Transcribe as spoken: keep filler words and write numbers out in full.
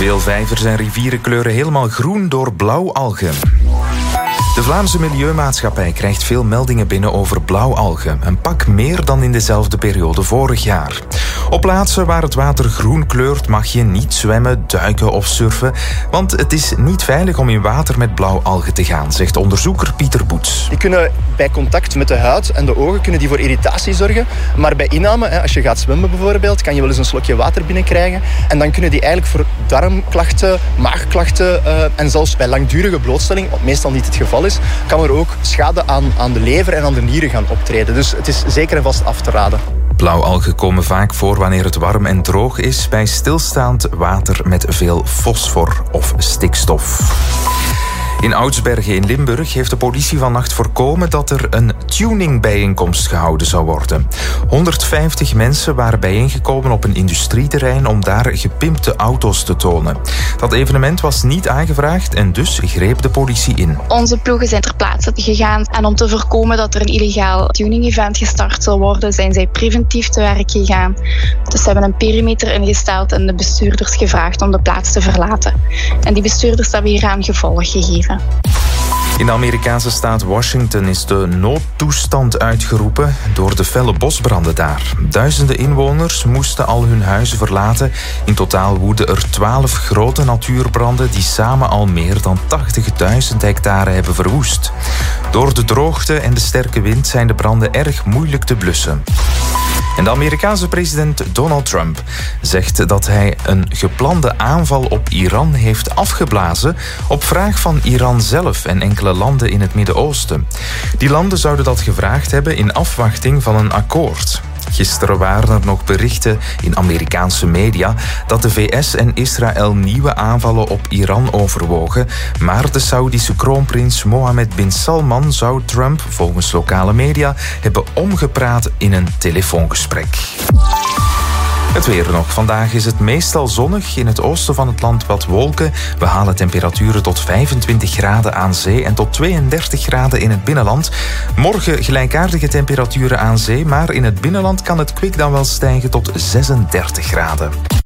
Veel vijvers en rivieren kleuren helemaal groen door blauwalgen. De Vlaamse Milieumaatschappij krijgt veel meldingen binnen over blauwalgen. Een pak meer dan in dezelfde periode vorig jaar. Op plaatsen waar het water groen kleurt mag je niet zwemmen, duiken of surfen. Want het is niet veilig om in water met blauwalgen te gaan, zegt onderzoeker Pieter Boets. Die kunnen bij contact met de huid en de ogen kunnen die voor irritatie zorgen. Maar bij inname, als je gaat zwemmen bijvoorbeeld, kan je wel eens een slokje water binnenkrijgen. En dan kunnen die eigenlijk voor darmklachten, maagklachten uh, en zelfs bij langdurige blootstelling, wat meestal niet het geval is, kan er ook schade aan, aan de lever en aan de nieren gaan optreden. Dus het is zeker en vast af te raden. Blauwalgen komen vaak voor wanneer het warm en droog is bij stilstaand water met veel fosfor of stikstof. In Oudsbergen in Limburg heeft de politie vannacht voorkomen dat er een tuningbijeenkomst gehouden zou worden. honderdvijftig mensen waren bijeengekomen op een industrieterrein om daar gepimpte auto's te tonen. Dat evenement was niet aangevraagd en dus greep de politie in. Onze ploegen zijn ter plaatse gegaan en om te voorkomen dat er een illegaal tuning-event gestart zal worden, zijn zij preventief te werk gegaan. Dus ze hebben een perimeter ingesteld en de bestuurders gevraagd om de plaats te verlaten. En die bestuurders hebben hieraan gevolg gegeven. In de Amerikaanse staat Washington is de noodtoestand uitgeroepen door de felle bosbranden daar. Duizenden inwoners moesten al hun huizen verlaten. In totaal woeden er twaalf grote natuurbranden die samen al meer dan tachtigduizend hectare hebben verwoest. Door de droogte en de sterke wind zijn de branden erg moeilijk te blussen. En de Amerikaanse president Donald Trump zegt dat hij een geplande aanval op Iran heeft afgeblazen op vraag van Iran zelf en enkele landen in het Midden-Oosten. Die landen zouden dat gevraagd hebben in afwachting van een akkoord. Gisteren waren er nog berichten in Amerikaanse media dat de V S en Israël nieuwe aanvallen op Iran overwogen, maar de Saoedische kroonprins Mohammed bin Salman zou Trump, volgens lokale media, hebben omgepraat in een telefoongesprek. Het weer nog. Vandaag is het meestal zonnig. In het oosten van het land wat wolken. We halen temperaturen tot vijfentwintig graden aan zee en tot tweeëndertig graden in het binnenland. Morgen gelijkaardige temperaturen aan zee, maar in het binnenland kan het kwik dan wel stijgen tot zesendertig graden.